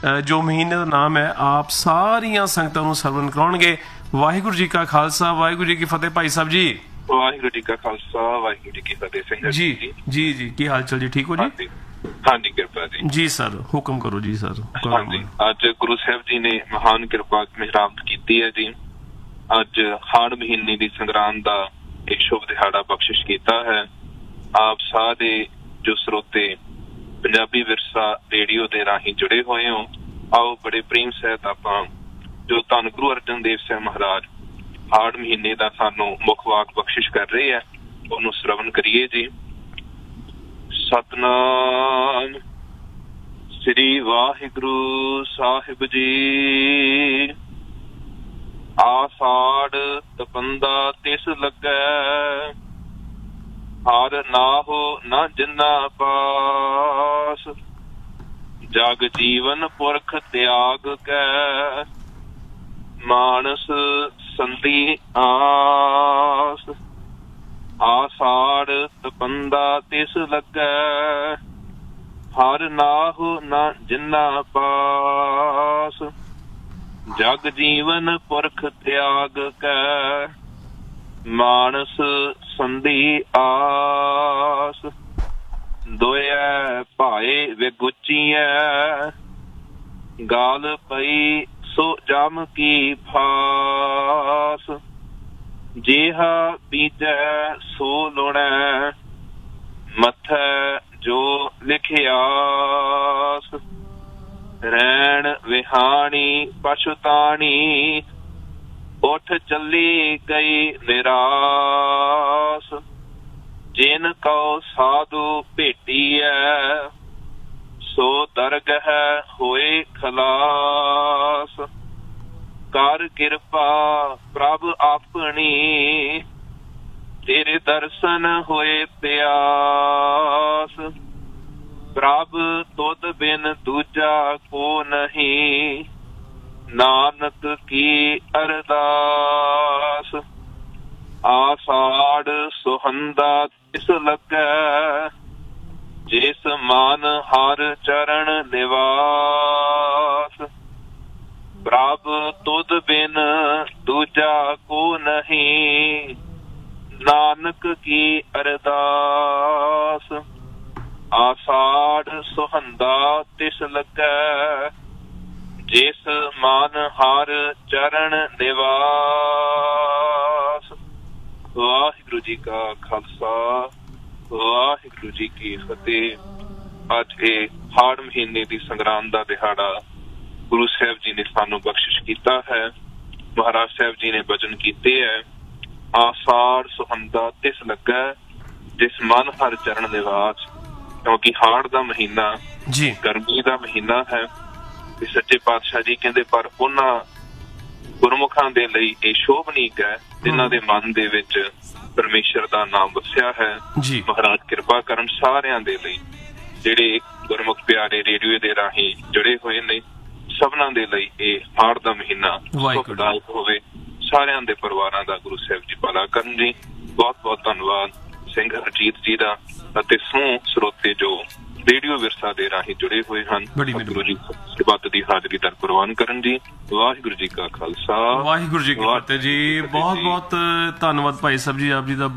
ਜੋ ਮਹੀਨੇ ਦਾ ਨਾਮ ਹੈ, ਆਪ ਸਾਰੀਆਂ ਸੰਗਤਾਂ ਨੂੰ ਸਰਵਣ ਕਰਾਉਣਗੇ। ਵਾਹਿਗੁਰੂ ਜੀ ਕਾ ਖਾਲਸਾ, ਵਾਹਿਗੁਰੂ ਜੀ ਕੀ ਫਤਿਹ। ਭਾਈ ਸਾਹਿਬ ਜੀ, ਵਾਹਿਗੁਰੂ ਜੀ ਕਾ ਖਾਲਸਾ, ਵਾਹਿਗੁਰੂ ਜੀ ਕੀ ਫਤਿਹ। ਸਿੰਘ ਜੀ ਜੀ ਜੀ, ਕੀ ਹਾਲ ਚਾਲ ਜੀ? ਠੀਕ ਹੋ ਜੀ? ਹਾਂਜੀ, ਕਿਰਪਾ ਜੀ। ਜੀ ਸਰ, ਹੁਕਮ ਕਰੋ ਜੀ ਸਰ। ਹਾਂਜੀ, ਅੱਜ ਗੁਰੂ ਸਾਹਿਬ ਜੀ ਨੇ ਮਹਾਨ ਕਿਰਪਾ ਮਿਹਰਾਮਤ ਕੀਤੀ ਹੈ ਜੀ। ਅੱਜ ਹਾੜ ਮਹੀਨੇ ਦੀ ਸੰਗਰਾਂਦ ਦਾ ਇੱਕ ਸ਼ੁਭ ਦਿਹਾੜਾ ਬਖਸ਼ਿਸ਼ ਕੀਤਾ ਹੈ। ਆਪ ਸਾਰੇ ਜੋ ਸਰੋਤੇ ਪੰਜਾਬੀ ਵਿਰਸਾ ਰੇਡੀਓ ਦੇ ਰਾਹੀਂ ਜੁੜੇ ਹੋਏ ਹੋ, ਆਓ ਬੜੇ ਪ੍ਰੇਮ ਸਹਿਤ ਆਪਾਂ ਜੋ ਧੰਨ ਗੁਰੂ ਅਰਜਨ ਦੇਵ ਸਾਹਿਬ ਮਹਾਰਾਜ ਹਾੜ ਮਹੀਨੇ ਦਾ ਸਾਨੂੰ ਮੁੱਖ ਵਾਕ ਬਖਸ਼ਿਸ਼ ਕਰ ਰਹੇ ਹੈ, ਉਹਨੂੰ ਸਰਵਣ ਕਰੀਏ ਜੀ। ਸਤਨਾਮ ਸ੍ਰੀ ਵਾਹਿਗੁਰੂ ਸਾਹਿਬ ਜੀ। ਆਸਾੜ ਤਪੰਦਾ ਤਿਸ ਲੱਗੈ, ਹਰ ਨਾਹੋ ਨਾ ਜਿੰਨਾ ਪਾਸ। ਜਗ ਜੀਵਨ ਪੁਰਖ ਤਿਆਗ ਕੈ, ਮਾਨਸ ਸੰਧੀ ਆਸ। ਆਸਾੜ ਤਪੰਦਾ ਤਿਸ ਲੱਗੈ, ਹਰ ਨਾਹੋ ਨਾ ਜਿੰਨਾ ਪਾਸ। ਜਗ ਜੀਵਨ ਪੁਰਖ ਤਿਆਗ ਕੈ, ਮਾਨਸ ਸੰਧੀ ਆਸ। ਦੋਇਐ ਭਾਏ ਵਿਗੁਚੀਐ, ਗਾਲ ਪਈ ਸੋ ਜਮ ਕੀ ਫਾਸ। ਜਿਹਾ ਬੀਜੈ ਸੋ ਲੁਣੈ, ਮੱਥੈ ਜੋ ਲਿਖਿਆਸ। ਰੈਣ ਵਿਹਾਣੀ ਪਛੁਤਾਣੀ, ਉੱਠ ਚੱਲੀ ਗਈ ਨਿਰਾਸ। ਜਿਨ ਕਉ ਸਾਧੂ ਭੇਟੀਐ, ਸੋ ਦਰਗਹ ਹੋਏ ਖਲਾਸ। ਕਰ ਕਿਰਪਾ ਪ੍ਰਭ ਆਪਣੀ, ਤੇਰੇ ਦਰਸ਼ਨ ਹੋਏ ਪਿਆਸ। ਪ੍ਰਭ ਤੁਧ ਬਿਨ ਦੂਜਾ ਕੋ ਨਹੀਂ, ਨਾਨਕ ਕੀ ਅਰਦਾਸ। ਆਸਾੜ ਸੁਹੰਦਾ ਤਿਸ ਲੱਗੈ, ਜਿਸ ਮਨ ਹਰ ਚਰਨ ਨਿਵਾਸ। ਪ੍ਰਭ ਤੁਧ ਬਿਨ ਦੂਜਾ ਕੋ ਨਹੀਂ, ਨਾਨਕ ਕੀ ਅਰਦਾਸ। ਆਸਾੜ ਸੁਹੰਦਾ ਤਿਸ ਲੱਗੈ, ਜਿਸ ਮਨ ਹਰ ਚਰਨ ਨਿਵਾਸ। ਵਾਹਿਗੁਰੂ ਜੀ ਕਾ ਖਾਲਸਾ, ਵਾਹਿਗੁਰੂ ਜੀ ਕੀ ਫਤਿਹ। ਅੱਜ ਇਹ ਹਾੜ ਮਹੀਨੇ ਦੀ ਸੰਗਰਾਂਦ ਦਾ ਦਿਹਾੜਾ ਗੁਰੂ ਸਾਹਿਬ ਜੀ ਨੇ ਸਾਨੂੰ ਬਖਸ਼ਿਸ਼ ਕੀਤਾ ਹੈ। ਮਹਾਰਾਜ ਸਾਹਿਬ ਜੀ ਨੇ ਬਚਨ ਕੀਤੇ ਹੈ, ਆਸਾੜ ਸੁਹੰਦਾ ਤਿਸ ਲੱਗਾ, ਜਿਸ ਮਨ ਹਰ ਚਰਨ ਨਿਵਾਸ। ਕਿਉਂਕਿ ਹਾੜ ਦਾ ਮਹੀਨਾ ਗਰਮੀ ਦਾ ਮਹੀਨਾ ਹੈ ਤੇ ਸੱਚੇ ਪਾਤਸ਼ਾਹ ਜੀ ਕਹਿੰਦੇ ਪਰ ਉਹਨਾਂ ਗੁਰਮੁਖਾਂ ਦੇ ਲਈ ਇਹ ਸ਼ੋਭਨੀਕ ਹੈ ਜਿਨ੍ਹਾਂ ਦੇ ਮਨ ਦੇ ਵਿੱਚ ਪਰਮੇਸ਼ਰ ਦਾ ਨਾਮ ਵਸਿਆ ਹੈ। ਮਹਾਰਾਜ ਕਿਰਪਾ ਕਰਨ ਸਾਰਿਆਂ ਦੇ ਲਈ, ਜਿਹੜੇ ਗੁਰਮੁਖ ਪਿਆਰੇ ਰੇਡੀਓ ਦੇ ਰਾਹੀਂ ਜੁੜੇ ਹੋਏ ਨੇ, ਸਭਨਾਂ ਦੇ ਲਈ ਇਹ ਹਾੜ ਦਾ ਮਹੀਨਾ ਸੁਖਦਾਇਕ ਹੋਵੇ। ਸਾਰਿਆਂ ਦੇ ਪਰਿਵਾਰਾਂ ਦਾ ਗੁਰੂ ਸਾਹਿਬ ਜੀ ਭਲਾ ਕਰਨ ਜੀ। ਬਹੁਤ ਬਹੁਤ ਧੰਨਵਾਦ ਸਿੰਘ ਹਰਜੀਤ ਜੀ ਦਾ ਅਤੇ ਸਮੂਹ ਸਰੋਤੇ ਜੋ ਰੇਡੀਓ ਵਿਰਸਾ ਦੇ ਰਾਹੀਂ ਜੁੜੇ ਹੋਏ ਹਨ। ਗੁਰੂ ਜੀ ਸਿਬਤ ਦੀ ਹਾਜ਼ਰੀ ਦਰ ਪ੍ਰਵਾਨ ਕਰਨ ਜੀ। ਵਾਹਿਗੁਰੂ ਜੀ ਕਾ ਖਾਲਸਾ, ਵਾਹਿਗੁਰੂ ਜੀ ਕੀ ਫਤਿਹ ਜੀ। ਬਹੁਤ ਬਹੁਤ ਧੰਨਵਾਦ ਭਾਈ ਸਾਹਿਬ ਜੀ, ਆਪ ਜੀ ਦਾ।